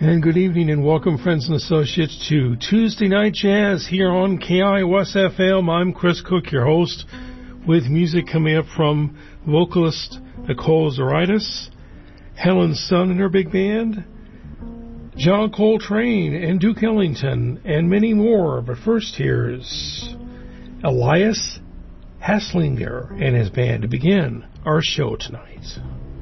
And good evening and welcome, friends and associates, to Tuesday Night Jazz here on KIOS FM. I'm Chris Cook, your host, with music coming up from vocalist Nicole Zaritis, Helen Sun and her big band, John Coltrane and Duke Ellington, and many more. But first, here's Elias Haslinger and his band to begin our show tonight.